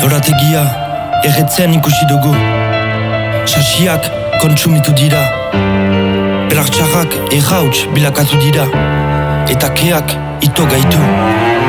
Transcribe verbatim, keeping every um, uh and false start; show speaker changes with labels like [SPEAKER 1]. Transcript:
[SPEAKER 1] Lorategia erretzen ikusi dugu. Sasiak kontsumitu dira. Belartxarrak errauts bilakatu dira. Eta keak ito gaitu.